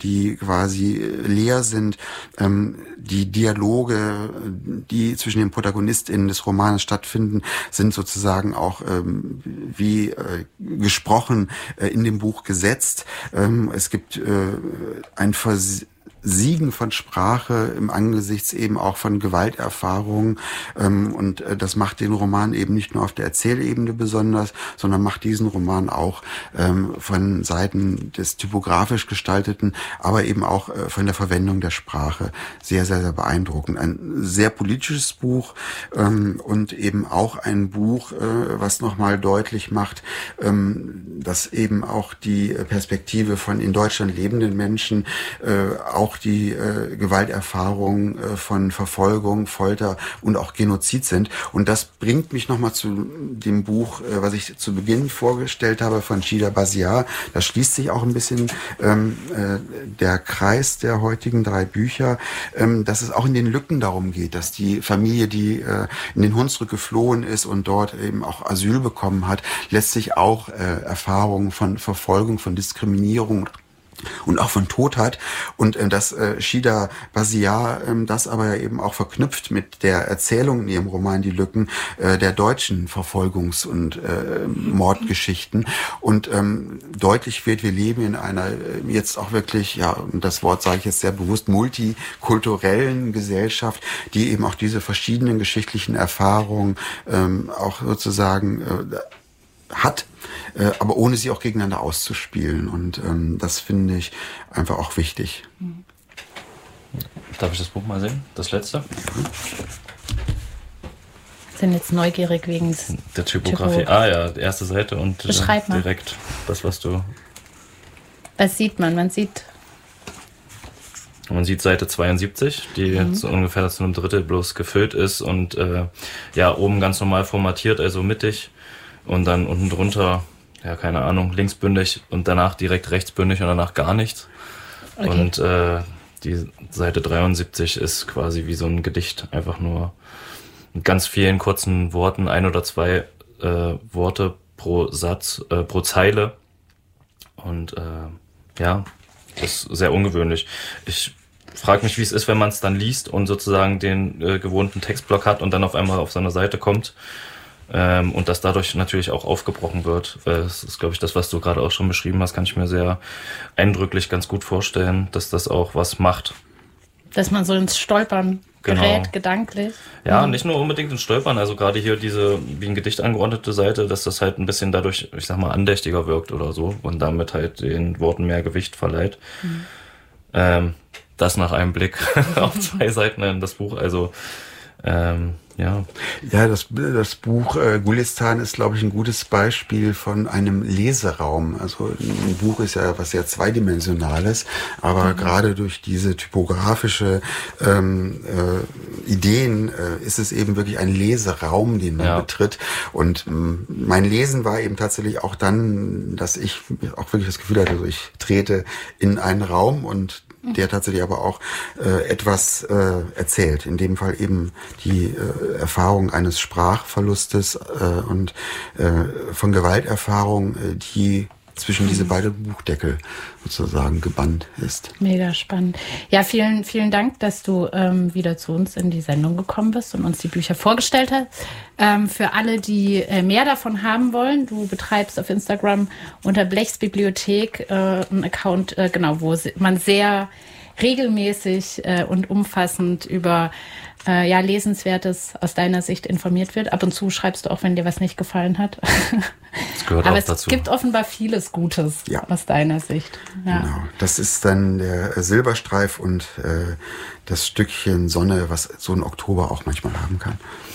die quasi leer sind. Die Dialoge, die zwischen den ProtagonistInnen des Romanes stattfinden, sind sozusagen auch wie gesprochen in dem Buch gesetzt. Es gibt ein Versiegen von Sprache im Angesichts eben auch von Gewalterfahrungen, und das macht den Roman eben nicht nur auf der Erzählebene besonders, sondern macht diesen Roman auch von Seiten des typografisch gestalteten, aber eben auch von der Verwendung der Sprache sehr, sehr, sehr beeindruckend. Ein sehr politisches Buch, und eben auch ein Buch, was nochmal deutlich macht, dass eben auch die Perspektive von in Deutschland lebenden Menschen auch die Gewalterfahrung von Verfolgung, Folter und auch Genozid sind. Und das bringt mich nochmal zu dem Buch, was ich zu Beginn vorgestellt habe, von Shida Basiar. Da schließt sich auch ein bisschen der Kreis der heutigen 3 Bücher, dass es auch in den Lücken darum geht, dass die Familie, die in den Hunsrück geflohen ist und dort eben auch Asyl bekommen hat, lässt sich auch Erfahrungen von Verfolgung, von Diskriminierung und auch von Tod hat, und dass Shida Basiar das aber eben auch verknüpft mit der Erzählung in ihrem Roman Die Lücken der deutschen Verfolgungs- und Mordgeschichten, und deutlich wird, wir leben in einer jetzt auch wirklich, ja, und das Wort sage ich jetzt sehr bewusst, multikulturellen Gesellschaft, die eben auch diese verschiedenen geschichtlichen Erfahrungen auch sozusagen hat, aber ohne sie auch gegeneinander auszuspielen. Und das finde ich einfach auch wichtig. Darf ich das Buch mal sehen? Das letzte? Sind jetzt neugierig wegen der Typografie. Ah ja, die erste Seite und direkt das, was du... Was sieht man? Man sieht Seite 72, die so ungefähr zu einem Drittel bloß gefüllt ist und ja, oben ganz normal formatiert, also mittig. Und dann unten drunter, ja, keine Ahnung, linksbündig und danach direkt rechtsbündig und danach gar nichts. Okay. Und die Seite 73 ist quasi wie so ein Gedicht, einfach nur mit ganz vielen kurzen Worten, 1 oder 2 Worte pro Satz, pro Zeile. Und ja, das ist sehr ungewöhnlich. Ich frage mich, wie es ist, wenn man es dann liest und sozusagen den gewohnten Textblock hat und dann auf einmal auf seine Seite kommt. Und das dadurch natürlich auch aufgebrochen wird. Das ist, glaube ich, das, was du gerade auch schon beschrieben hast, kann ich mir sehr eindrücklich ganz gut vorstellen, dass das auch was macht. Dass man so ins Stolpern gerät, gedanklich. Ja, nicht nur unbedingt ins Stolpern, also gerade hier diese wie ein Gedicht angeordnete Seite, dass das halt ein bisschen dadurch, ich sag mal, andächtiger wirkt oder so und damit halt den Worten mehr Gewicht verleiht. Das nach einem Blick auf 2 Seiten in das Buch, also ja. Ja, das Buch Gulistan ist, glaube ich, ein gutes Beispiel von einem Leseraum. Also ein Buch ist ja was sehr Zweidimensionales, aber gerade durch diese typografische Ideen ist es eben wirklich ein Leseraum, den man betritt. Und mein Lesen war eben tatsächlich auch dann, dass ich auch wirklich das Gefühl hatte, also ich trete in einen Raum und der tatsächlich aber auch etwas erzählt. In dem Fall eben die Erfahrung eines Sprachverlustes und von Gewalterfahrung, die zwischen diese beiden Buchdeckel sozusagen gebannt ist. Mega spannend. Ja, vielen, vielen Dank, dass du wieder zu uns in die Sendung gekommen bist und uns die Bücher vorgestellt hast. Für alle, die mehr davon haben wollen, du betreibst auf Instagram unter Blechs Bibliothek einen Account, genau, wo man sehr regelmäßig und umfassend über Lesenswertes aus deiner Sicht informiert wird. Ab und zu schreibst du auch, wenn dir was nicht gefallen hat. Das gehört aber auch es dazu. Gibt offenbar vieles Gutes aus deiner Sicht. Ja. Genau, das ist dann der Silberstreif und das Stückchen Sonne, was so ein Oktober auch manchmal haben kann.